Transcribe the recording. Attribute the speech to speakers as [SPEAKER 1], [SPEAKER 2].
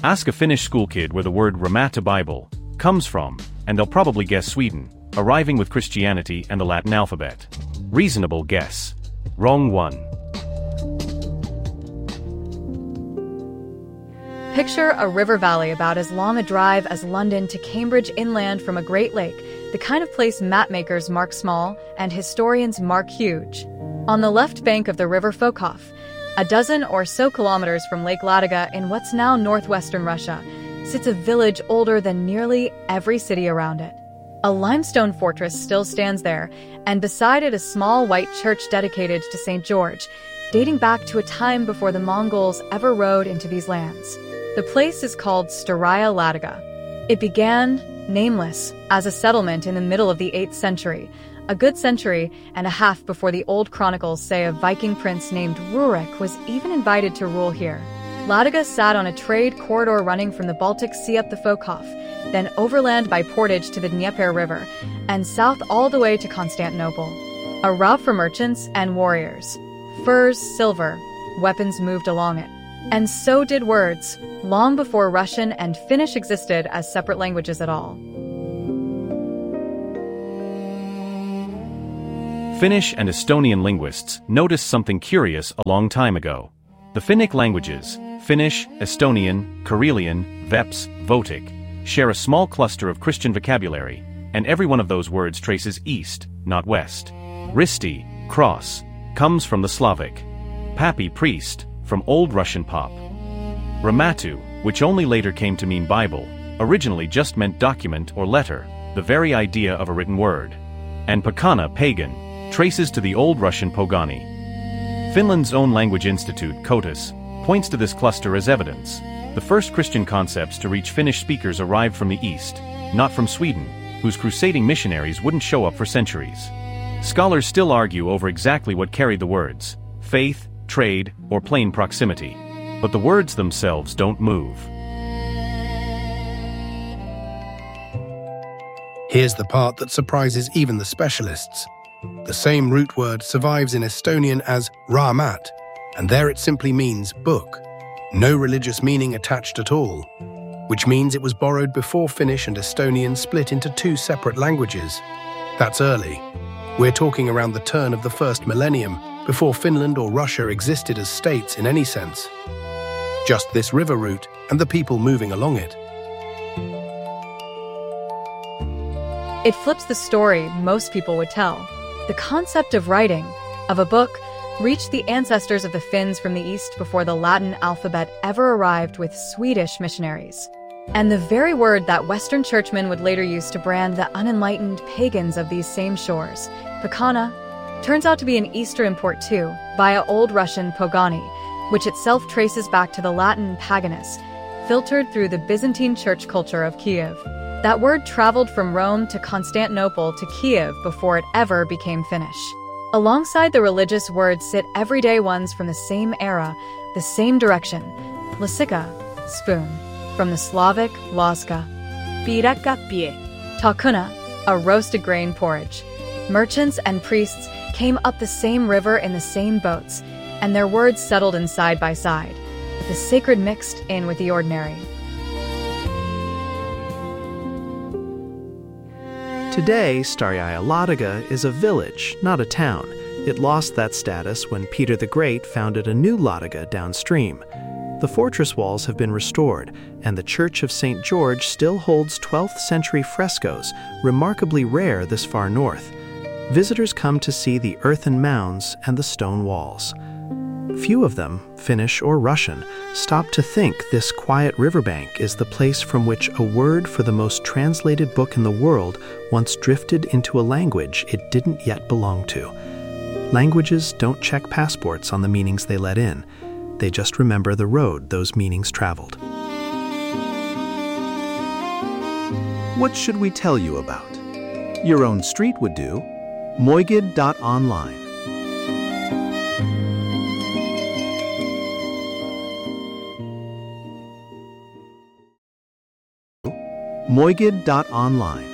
[SPEAKER 1] Ask a Finnish school kid where the word Raamattu Bible comes from, and they'll probably guess Sweden, arriving with Christianity and the Latin alphabet. Reasonable guess. Wrong one.
[SPEAKER 2] Picture a river valley about as long a drive as London to Cambridge inland from a Great Lake, the kind of place mapmakers mark small and historians mark huge. On the left bank of the river Fokhov, a dozen or so kilometers from Lake Ladoga in what's now northwestern Russia, sits a village older than nearly every city around it. A limestone fortress still stands there, and beside it a small white church dedicated to St. George, dating back to a time before the Mongols ever rode into these lands. The place is called Staraya Ladoga. It began, nameless, as a settlement in the middle of the 8th century, a good century and a half before the old chronicles say a Viking prince named Rurik was even invited to rule here. Ladoga sat on a trade corridor running from the Baltic Sea up the Fokhov, then overland by portage to the Dnieper River, and south all the way to Constantinople. A route for merchants and warriors. Furs, silver, weapons moved along it. And so did words, long before Russian and Finnish existed as separate languages at all.
[SPEAKER 1] Finnish and Estonian linguists noticed something curious a long time ago. The Finnic languages, Finnish, Estonian, Karelian, Veps, Votic, share a small cluster of Christian vocabulary, and every one of those words traces east, not west. Risti, cross, comes from the Slavic. Papi, priest, from Old Russian pop. Raamattu, which only later came to mean Bible, originally just meant document or letter, the very idea of a written word. And Pakana, pagan, traces to the Old Russian Pogani. Finland's own language institute, Kotus, points to this cluster as evidence. The first Christian concepts to reach Finnish speakers arrived from the East, not from Sweden, whose crusading missionaries wouldn't show up for centuries. Scholars still argue over exactly what carried the words, faith, trade, or plain proximity. But the words themselves don't move.
[SPEAKER 3] Here's the part that surprises even the specialists. The same root word survives in Estonian as raamat, and there it simply means book. No religious meaning attached at all, which means it was borrowed before Finnish and Estonian split into two separate languages. That's early. We're talking around the turn of the first millennium, before Finland or Russia existed as states in any sense. Just this river route and the people moving along it.
[SPEAKER 2] It flips the story most people would tell. The concept of writing, of a book, reached the ancestors of the Finns from the East before the Latin alphabet ever arrived with Swedish missionaries. And the very word that Western churchmen would later use to brand the unenlightened pagans of these same shores, Pakana, turns out to be an Eastern import too, via Old Russian Pogani, which itself traces back to the Latin paganus, filtered through the Byzantine church culture of Kiev. That word traveled from Rome to Constantinople to Kiev before it ever became Finnish. Alongside the religious words sit everyday ones from the same era, the same direction. Lasika, spoon, from the Slavic laska. Piraka pie, takuna, a roasted grain porridge. Merchants and priests came up the same river in the same boats, and their words settled in side by side, the sacred mixed in with the ordinary.
[SPEAKER 4] Today, Staraya Ladoga is a village, not a town. It lost that status when Peter the Great founded a new Ladoga downstream. The fortress walls have been restored, and the Church of St. George still holds 12th century frescoes, remarkably rare this far north. Visitors come to see the earthen mounds and the stone walls. Few of them, Finnish or Russian, stop to think this quiet riverbank is the place from which a word for the most translated book in the world once drifted into a language it didn't yet belong to. Languages don't check passports on the meanings they let in. They just remember the road those meanings traveled.
[SPEAKER 5] What should we tell you about? Your own street would do. Moigid.online. Moigid.online.